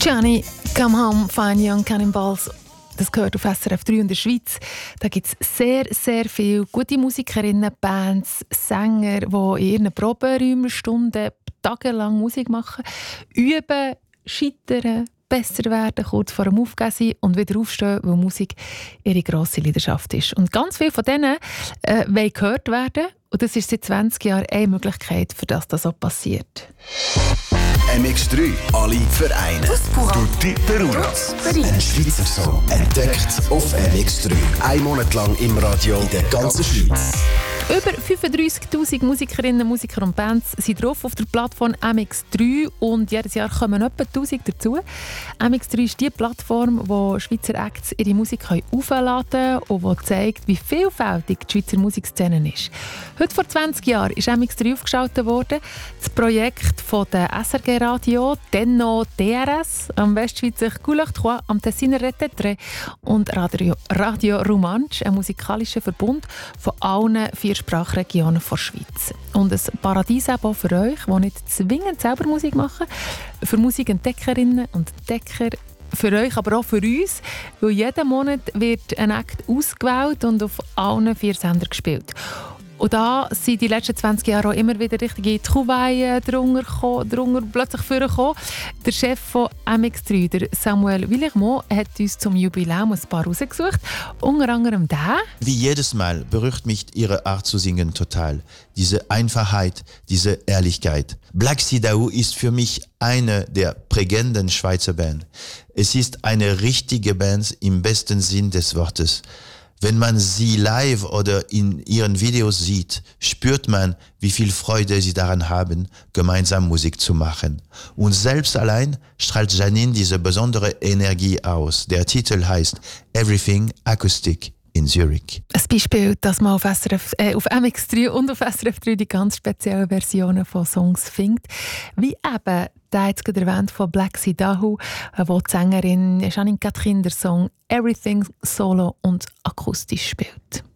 Gianni, Come Home, Fine Young Cannonballs. Das gehört auf SRF 3 in der Schweiz. Da gibt es sehr, sehr viele gute Musikerinnen, Bands, Sänger, die in ihren Proberäumen Stunden, tagelang Musik machen, üben, scheitern, besser werden, kurz vor dem Aufgehen sein und wieder aufstehen, weil Musik ihre grosse Leidenschaft ist. Und ganz viele von denen wollen gehört werden. Und das ist seit 20 Jahren eine Möglichkeit, für das so passiert. MX3, alle Vereine. Tutti per uno. Ein Schweizer Song, entdeckt auf MX3. 1 Monat lang im Radio in der ganzen Schweiz. Über 35'000 Musikerinnen, Musiker und Bands sind drauf auf der Plattform MX3 und jedes Jahr kommen etwa 1000 dazu. MX3 ist die Plattform, wo Schweizer Acts ihre Musik aufladen können und die zeigt, wie vielfältig die Schweizer Musikszene ist. Heute vor 20 Jahren ist MX3 aufgeschaltet worden. Das Projekt von der SRG Radio, dann noch DRS, am Westschweizer Couleur 3, am Tessiner Retetre und Radio Romanche, ein musikalischer Verbund von allen 4 Sprachregionen der Schweiz. Und ein Paradies auch für euch, die nicht zwingend selber Musik machen, für Musikentdeckerinnen und Entdecker, für euch, aber auch für uns, weil jeden Monat wird ein Act ausgewählt und auf allen 4 Sendern gespielt. Und da sind die letzten 20 Jahre auch immer wieder richtige Trouvailles drunter plötzlich vorgekommen. Der Chef von MX3, der Samuel Villermont, hat uns zum Jubiläum ein paar rausgesucht. Unter anderem der. Wie jedes Mal berührt mich ihre Art zu singen total. Diese Einfachheit, diese Ehrlichkeit. Black Sea Dahu ist für mich eine der prägenden Schweizer Bands. Es ist eine richtige Band im besten Sinn des Wortes. Wenn man sie live oder in ihren Videos sieht, spürt man, wie viel Freude sie daran haben, gemeinsam Musik zu machen. Und selbst allein strahlt Janine diese besondere Energie aus. Der Titel heißt Everything Acoustic in Zurich. Ein Beispiel, dass man auf MX3 und auf SRF 3 die ganz speziellen Versionen von Songs findet. Wie eben der jetzt gerade erwähnt von Black Sea Dahu, wo die Sängerin Janine Catherine den Song Everything solo und akustisch spielt.